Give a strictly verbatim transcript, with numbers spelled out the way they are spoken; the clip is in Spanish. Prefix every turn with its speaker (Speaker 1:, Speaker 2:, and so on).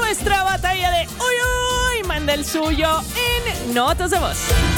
Speaker 1: nuestra batalla de uy uy. Manda el suyo en notas de voz.